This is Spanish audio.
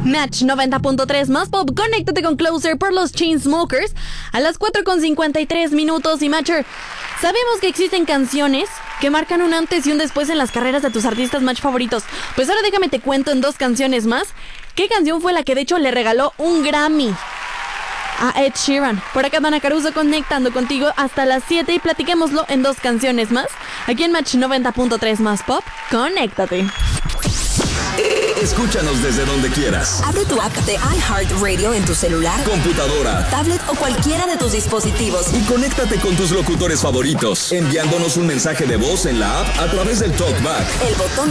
Match 90.3 más pop. Conéctate con Closer por los Chainsmokers a las 4:53 y Matcher. Sabemos que existen canciones que marcan un antes y un después en las carreras de tus artistas match favoritos. Pues ahora déjame te cuento en 2 canciones más qué canción fue la que de hecho le regaló un Grammy a Ed Sheeran. Por acá Dana Caruso conectando contigo hasta las 7 y platiquémoslo en 2 canciones más. Aquí en Match 90.3 más pop. Conéctate. Escúchanos desde donde quieras. Abre tu app de iHeartRadio en tu celular, computadora, tablet o cualquiera de tus dispositivos. Y conéctate con tus locutores favoritos, enviándonos un mensaje de voz en la app a través del TalkBack. El botón